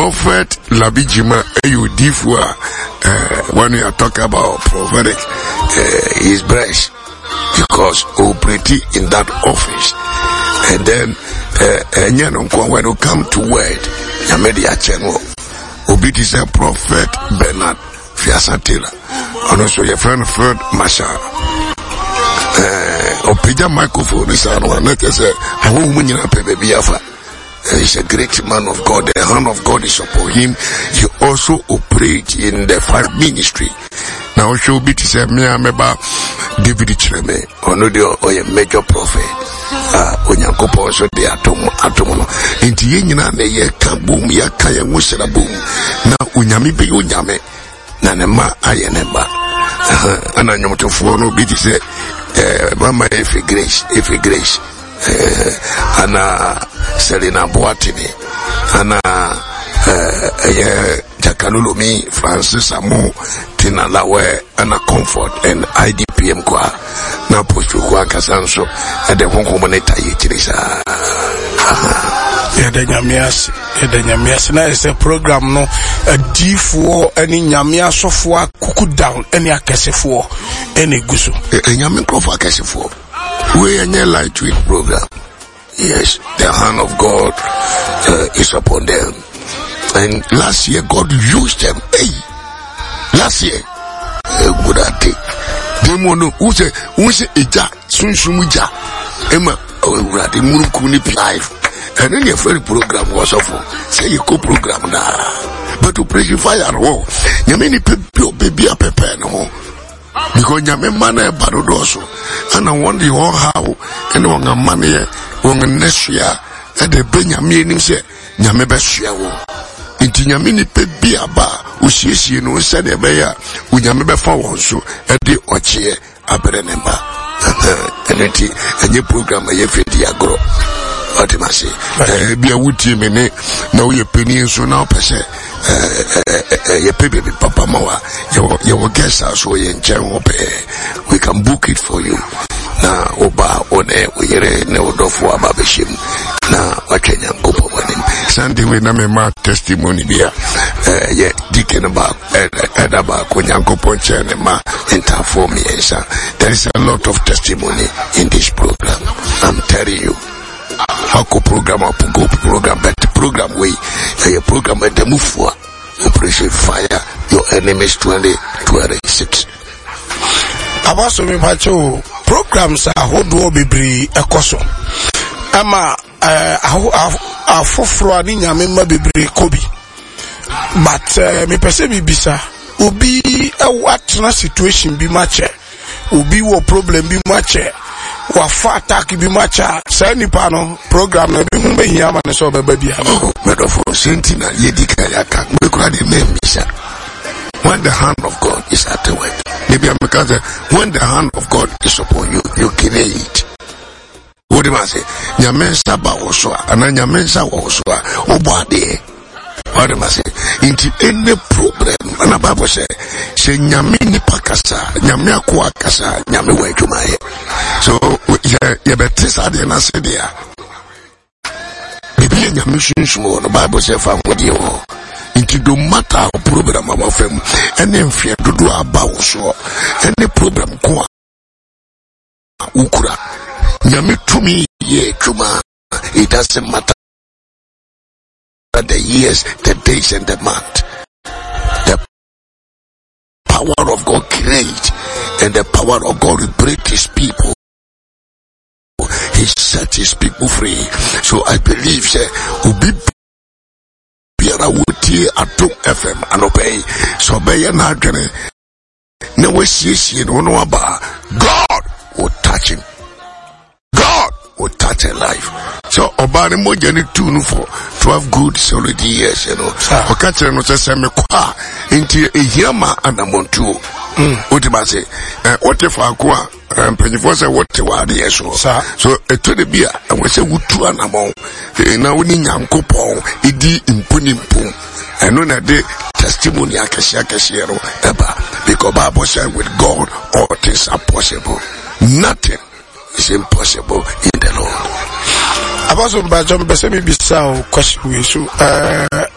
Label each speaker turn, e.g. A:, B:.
A: Prophet Labijima Ayudifua, when you are talking about prophetic, is blessed because operating in that office. And then, when you come to word, Yamedia Channel, Obit is a Prophet Bernard Fiasatila, and also your friend Fred Masha. Opija microphone is on one. Let us say, I won't win a baby. He's a great man of God. The hand of God is upon him. He also operates in the five ministry. Now, show be to say, me, I'm about David Chireme, or a major prophet. Onyankopo also the atomo. Inti yenyina na ye ka boom, ye ka ye musera boom. Na unyami be unyame. Na ne ma aye ne ba. Ana nyomtofo no bi ti say mama if grace. Ana Selena Boatini. Ana Jakalulumi, Francis Amo, Tina Lawe, Ana Comfort, and IDPM Kwa. Na Postu Kwa Kasanso, and the Hong Komaneta Yitrisa.
B: Nyamias na is a program no a D4 any Nyamia software kuku down any akesefo any gusu.
A: Nyamin Krofa Akesefo. We are near lightweight program. Yes, the hand of God is upon them. And last year God used them. Hey, last year, good at it. Demono, who's Ija, Sunsumuja, Emma, Radi Murukuni live. And then your very program was awful. Say you co-program now. But to praise fire, oh, you mean baby a pepe no. Because you mean man barodoso. And I wonder you all how anyone a money on next year and the Benjamin say, Yamebe Shiawo. Inti Yamini baby a bar, Ushi, no said a bear, Uyamebe for so, and the Oche, Aberenemba. And your program, a Yefidia grow. What am I say? Be a wood team in it. Now you're penny so now per se. Your baby Papa Moa, your guest house or in general pay. We can book it for you. Now, Oba, on air, we are no do for Babishim. Now, what can you go for him? Sunday, we name my testimony here. Yeah, Deacon about Kunyanko Poncha and Ma enter for me. There is a lot of testimony in this program. I'm telling you. How could program up go program better program way a program at the move for Operation Fire your enemies 2026.
B: Abaso me pacho programs are hodo bibri ekoso ama afofro ani nyame ma bibri kobi but me pese bibisa obi watna situation bi mache obi wo problem bi mache wa fa attack bi macha say nipa no program na bi mbe hiama ne so beba bia
A: medofo sentina yedika yaka we kura de membisa when the hand of God is at work maybe I'm because when the hand of God is upon you you create what do I say nyamensa ba woso ana nyamensa woso obade what do I say into any problem ana Bible say nyame ni pakasa nyame akwa kasa nyame wa adwumaye so you better say na say there bibi nyame sunsumo no Bible say fa ngodi ho into do matter problem abafem ene mfie dodo aba wo so ene problem ko ukura nyame tumi ye adwuma it doesn't matter the years the days and the month power of God create and the power of God will break his people. He set his people free. So I believe say Ubi Biara Wuti Atom FM and obey. So obey na gene. Na we see no no about God will touch him. God will touch a life. So Obani Mojani tune for 12 good solid years, you know. Okache no say me kwa into a yama and a montu. What am I say? What if I go? Penny say what the word yes, so a to the beer and we say wutu an amount. Now we need Yankopon, idi impunimpum. And on a day testimony akashiro ever because Bible said with God all things are possible. Nothing is impossible in the Lord.
B: Abaso Bajam Besemi Bissau question we so